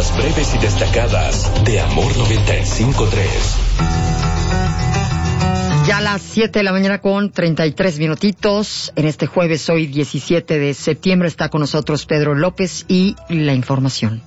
Las breves y destacadas de Amor 95.3. Ya a las 7 de la mañana con 33 minutitos. En este jueves, hoy 17 de septiembre, está con nosotros Pedro López y la información.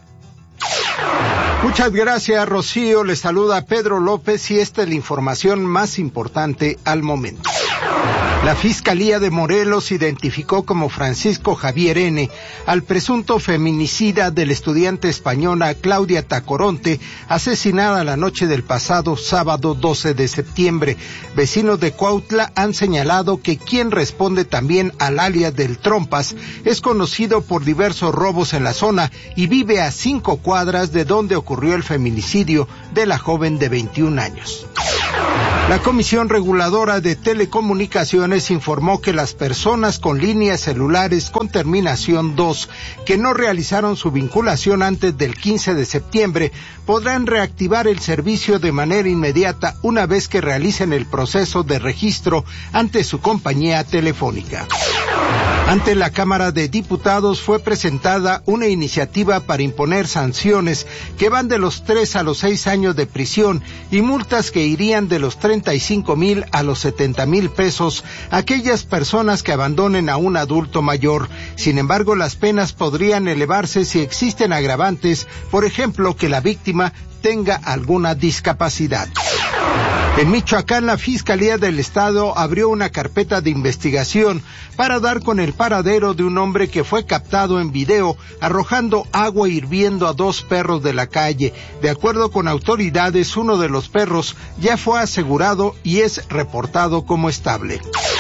Muchas gracias, Rocío. Le saluda Pedro López y esta es la información más importante al momento. La Fiscalía de Morelos identificó como Francisco Javier N. al presunto feminicida de la estudiante española Claudia Tacoronte, asesinada la noche del pasado sábado 12 de septiembre. Vecinos de Cuautla han señalado que quien responde también al alias del Trompas es conocido por diversos robos en la zona y vive a 5 cuadras de donde ocurrió el feminicidio de la joven de 21 años. La Comisión Reguladora de Telecomunicaciones informó que las personas con líneas celulares con terminación 2 que no realizaron su vinculación antes del 15 de septiembre podrán reactivar el servicio de manera inmediata una vez que realicen el proceso de registro ante su compañía telefónica. Ante la Cámara de Diputados fue presentada una iniciativa para imponer sanciones que van de los 3 a los 6 años de prisión y multas que irían de los 35,000 a los 70,000 pesos a aquellas personas que abandonen a un adulto mayor. Sin embargo, las penas podrían elevarse si existen agravantes, por ejemplo, que la víctima tenga alguna discapacidad. En Michoacán, la Fiscalía del Estado abrió una carpeta de investigación para dar con el paradero de un hombre que fue captado en video arrojando agua hirviendo a 2 perros de la calle. De acuerdo con autoridades, uno de los perros ya fue asegurado y es reportado como estable.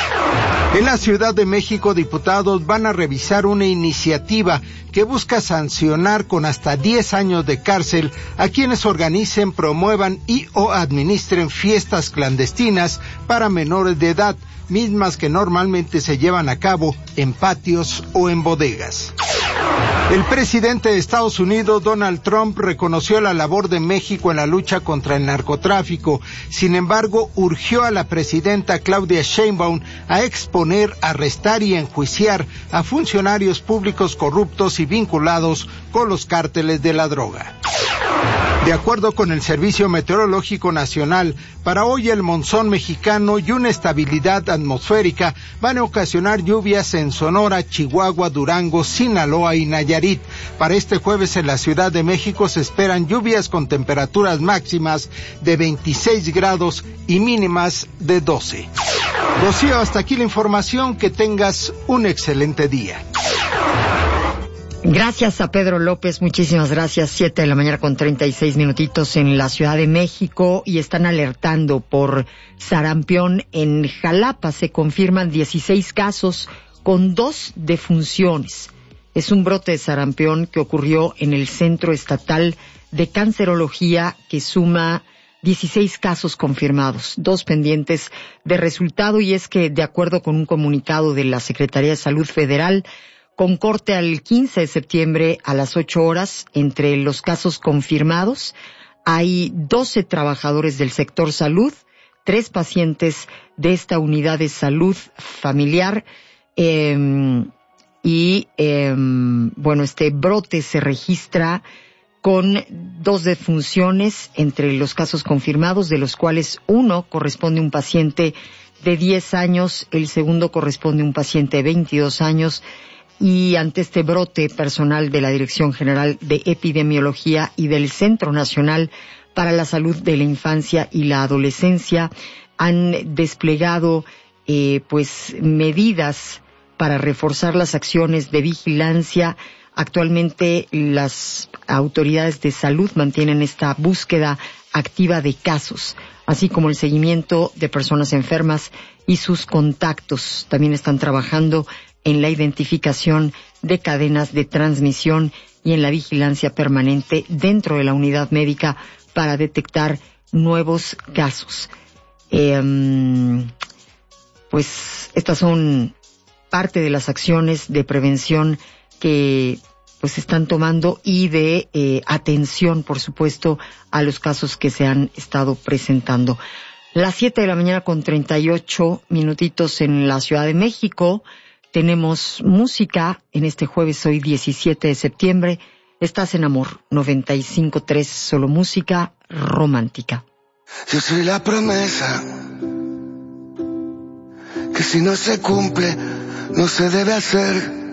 En la Ciudad de México, diputados van a revisar una iniciativa que busca sancionar con hasta 10 años de cárcel a quienes organicen, promuevan y o administren fiestas clandestinas para menores de edad, mismas que normalmente se llevan a cabo en patios o en bodegas. El presidente de Estados Unidos, Donald Trump, reconoció la labor de México en la lucha contra el narcotráfico. Sin embargo, urgió a la presidenta Claudia Sheinbaum a exponer, arrestar y enjuiciar a funcionarios públicos corruptos y vinculados con los cárteles de la droga. De acuerdo con el Servicio Meteorológico Nacional, para hoy el monzón mexicano y una estabilidad atmosférica van a ocasionar lluvias en Sonora, Chihuahua, Durango, Sinaloa y Nayarit. Para este jueves en la Ciudad de México se esperan lluvias con temperaturas máximas de 26 grados y mínimas de 12. Rocío, hasta aquí la información. Que tengas un excelente día. Gracias a Pedro López, muchísimas gracias. 7 de la mañana con 36 minutitos en la Ciudad de México y están alertando por sarampión en Jalapa. Se confirman 16 casos con 2 defunciones. Es un brote de sarampión que ocurrió en el Centro Estatal de Cancerología que suma 16 casos confirmados, 2 pendientes de resultado, y es que de acuerdo con un comunicado de la Secretaría de Salud Federal, con corte al 15 de septiembre a las 8 horas, entre los casos confirmados hay 12 trabajadores del sector salud, 3 pacientes de esta unidad de salud familiar, este brote se registra con 2 defunciones entre los casos confirmados, de los cuales uno corresponde a un paciente de 10 años, el segundo corresponde a un paciente de 22 años, y ante este brote, personal de la Dirección General de Epidemiología y del Centro Nacional para la Salud de la Infancia y la Adolescencia han desplegado medidas para reforzar las acciones de vigilancia. Actualmente las autoridades de salud mantienen esta búsqueda activa de casos, así como el seguimiento de personas enfermas y sus contactos. También están trabajando en la identificación de cadenas de transmisión y en la vigilancia permanente dentro de la unidad médica para detectar nuevos casos. Estas son parte de las acciones de prevención que están tomando y de atención, por supuesto, a los casos que se han estado presentando. Las 7 de la mañana con 38 minutitos en la Ciudad de México. Tenemos música en este jueves, hoy 17 de septiembre. Estás en Amor 95.3, solo música romántica. Yo soy la promesa que si no se cumple, no se debe hacer.